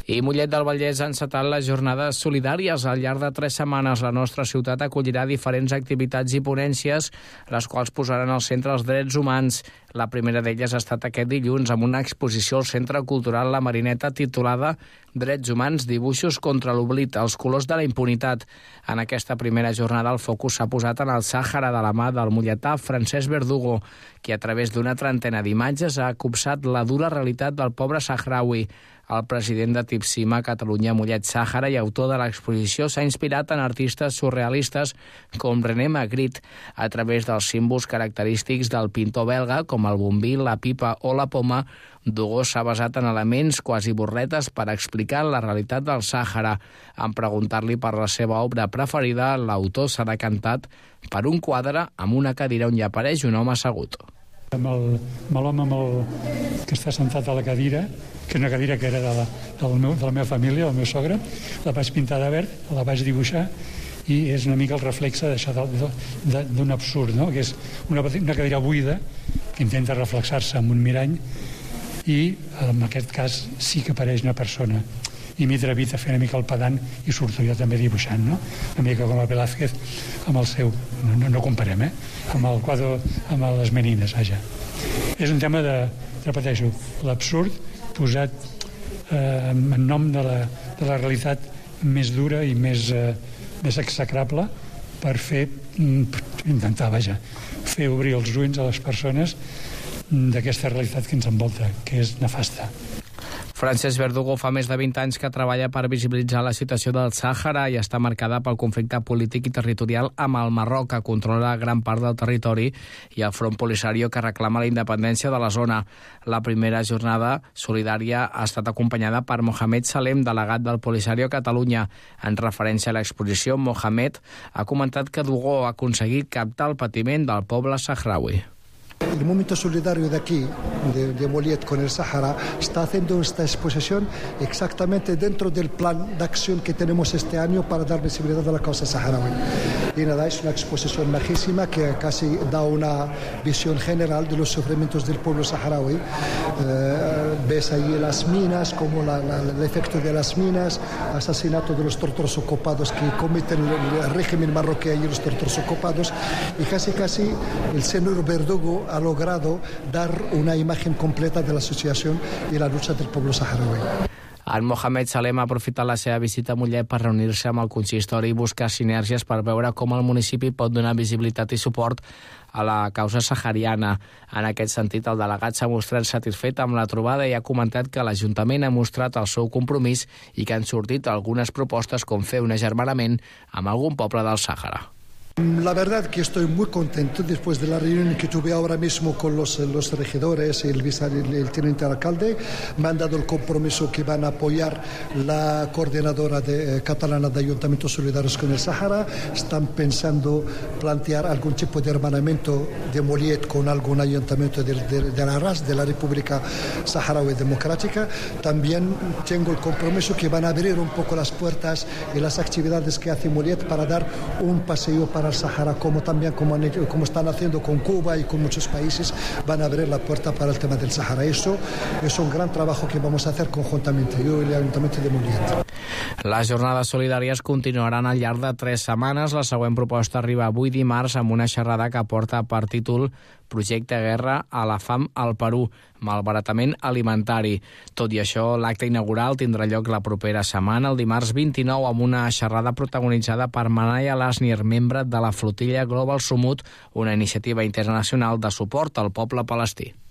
I Mollet del Vallès ha encetat les jornades solidàries. Al llarg de 3 setmanes, la nostra ciutat acollirà diferents activitats i ponències, les quals posaran al centre els drets humans. La primera d'elles ha estat aquest dilluns amb una exposició al Centre Cultural La Marineta titulada Drets humans, dibuixos contra l'oblit, els colors de la impunitat. En aquesta primera jornada el focus s'ha posat en el Sàhara de la mà del molletà Francesc Verdugo, qui a través d'una trentena d'imatges ha copsat la dura realitat del poble sahraui. El president de Tipsima, Catalunya Mollet Sàhara i autor de l'exposició s'ha inspirat en artistes surrealistes com René Magritte a través dels símbols característics del pintor belga com el bombí, la pipa o la poma. Dugo s'ha basat en elements quasi burletes per explicar la realitat del Sàhara. En preguntar-li per la seva obra preferida, l'autor s'ha decantat per un quadre amb una cadira on hi apareix un home assegut. Amb l'home que està sentat a la cadira, que és una cadira que era de la meva família, del meu sogre, la vaig pintar de verd, la vaig dibuixar i és una mica el reflexe d'això d'un absurd, no? Que és una cadira buida que intenta reflexar-se amb un mirall i en aquest cas sí que apareix una persona i m'he atrevit a fer una mica el pedant i surto jo també dibuixant, no? Una mica com el Velázquez amb el seu, no comparem, amb el quadre, amb les menines, vaja. És un tema repeteixo, l'absurd posat en nom de la realitat més dura i més execrable per intentar fer obrir els ulls a les persones d'aquesta realitat que ens envolta, que és nefasta. Francesc Verdugo fa més de 20 anys que treballa per visibilitzar la situació del Sàhara i està marcada pel conflicte polític i territorial amb el Marroc, que controla gran part del territori, i el Front Polisario, que reclama la independència de la zona. La primera jornada solidària ha estat acompanyada per Mohamed Salem, delegat del Polisario a Catalunya. En referència a l'exposició, Mohamed ha comentat que Dugo ha aconseguit captar el patiment del poble sahraui. El movimiento solidario de aquí, de Mollet con el Sahara, está haciendo esta exposición exactamente dentro del plan de acción que tenemos este año para dar visibilidad a la causa saharaui. Y nada, es una exposición majísima que casi da una visión general de los sufrimientos del pueblo saharaui. Ves ahí las minas, como el efecto de las minas, asesinato de los torturos ocupados que cometen el régimen marroquí y los torturos ocupados. Y casi el señor Verdugo ha logrado dar una imagen completa de la situación y la lucha del pueblo saharaui. En Mohamed Salem ha aprofitat la seva visita a Mollet per reunir-se amb el consistori i buscar sinergies per veure com el municipi pot donar visibilitat i suport a la causa sahariana. En aquest sentit, el delegat s'ha mostrat satisfet amb la trobada i ha comentat que l'Ajuntament ha mostrat el seu compromís i que han sortit algunes propostes com fer un agermanament amb algun poble del Sàhara. La verdad que estoy muy contento después de la reunión que tuve ahora mismo con los regidores y el teniente alcalde. Me han dado el compromiso que van a apoyar la coordinadora catalana de Ayuntamientos Solidarios con el Sahara. Están pensando plantear algún tipo de hermanamiento de Mollet con algún ayuntamiento de la RAS, de la República Saharaui Democrática. También tengo el compromiso que van a abrir un poco las puertas y las actividades que hace Mollet para dar un paseo para el Sahara, como están haciendo con Cuba y con muchos países, van a abrir la puerta para el tema del Sahara. Eso es un gran trabajo que vamos a hacer conjuntamente, yo y el Ayuntamiento de Mollet. Les jornades solidàries continuaran al llarg de 3 setmanes. La següent proposta arriba avui dimarts amb una xerrada que porta per títol Projecte Guerra a la fam al Perú, malbaratament alimentari. Tot i això, l'acte inaugural tindrà lloc la propera setmana, el dimarts 29, amb una xerrada protagonitzada per Manaya Lasnir, membre de la flotilla Global Sumut, una iniciativa internacional de suport al poble palestí.